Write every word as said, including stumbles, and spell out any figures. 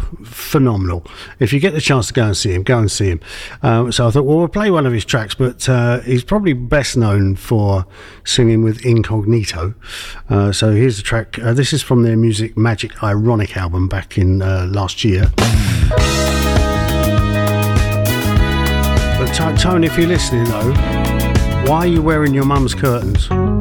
phenomenal. If you get the chance to go and see him, go and see him. Um, so I thought, well, we'll play one of his tracks, but uh, he's probably best known for singing with Incognito. Uh, so here's the track. Uh, this is from their Music Magic Ironic album back in uh, last year. But Tone, if you're listening though, why are you wearing your mum's curtains?